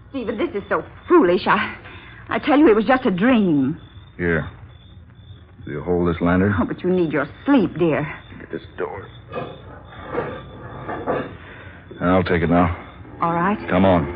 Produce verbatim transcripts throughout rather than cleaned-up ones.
Stephen, this is so foolish. I, I tell you, it was just a dream. Here. Do you hold this lantern? Oh, but you need your sleep, dear. Get this door. I'll take it now. All right. Come on.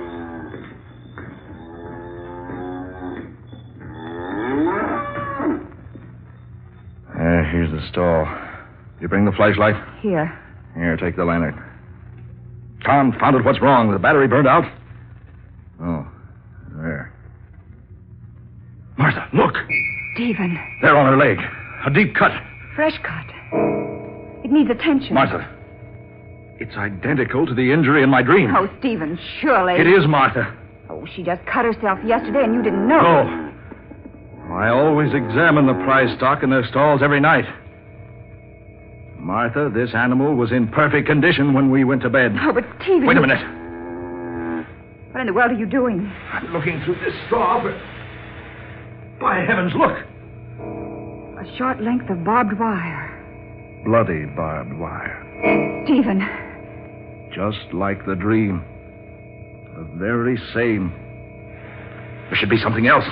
Uh, here's the stall. You bring the flashlight? Here. Here, take the lantern. Confound it, what's wrong? The battery burned out? Oh, there. Martha, look! Stephen. There on her leg. A deep cut. Fresh cut. It needs attention. Martha. It's identical to the injury in my dream. Oh, Stephen, surely. It is, Martha. Oh, she just cut herself yesterday and you didn't know. No. I always examine the prize stock in their stalls every night. Martha, this animal was in perfect condition when we went to bed. Oh, but Stephen... Wait a you... minute. What in the world are you doing? I'm looking through this straw, but... By heavens, look! A short length of barbed wire. Bloody barbed wire. Stephen. Just like the dream. The very same. There should be something else.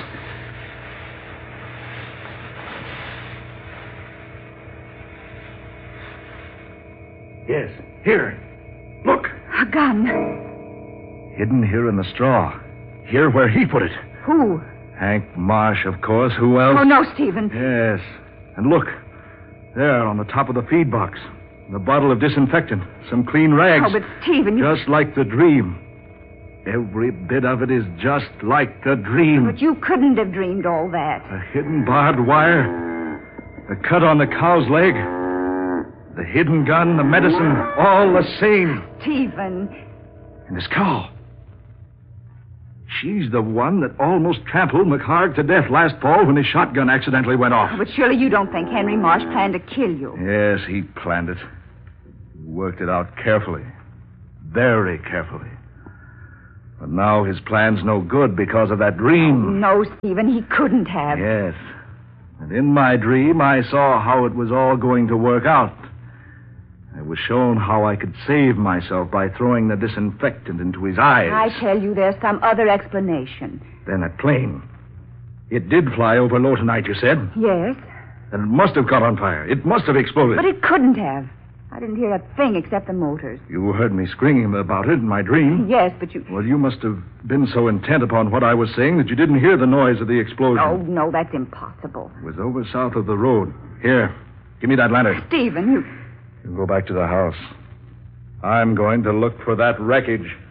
Yes, here. Look. A gun. Hidden here in the straw. Here where he put it. Who? Hank Marsh, of course. Who else? Oh, no, Stephen. Yes. And look. There on the top of the feed box. The bottle of disinfectant. Some clean rags. Oh, but Stephen, you... Just like the dream. Every bit of it is just like the dream. But you couldn't have dreamed all that. The hidden barbed wire. The cut on the cow's leg. The hidden gun, the medicine, all the same. Stephen. And this cow. She's the one that almost trampled McHarg to death last fall when his shotgun accidentally went off. Oh, but surely you don't think Henry Marsh planned to kill you. Yes, he planned it. He worked it out carefully. Very carefully. But now his plan's no good because of that dream. Oh, no, Stephen, he couldn't have. Yes. And in my dream, I saw how it was all going to work out. I was shown how I could save myself by throwing the disinfectant into his eyes. I tell you, there's some other explanation. Then that plane. It did fly over low tonight, you said? Yes. And it must have caught on fire. It must have exploded. But it couldn't have. I didn't hear a thing except the motors. You heard me screaming about it in my dream. Yes, but you... Well, you must have been so intent upon what I was saying that you didn't hear the noise of the explosion. Oh, no, that's impossible. It was over south of the road. Here, give me that lantern. Stephen, you... You go back to the house. I'm going to look for that wreckage.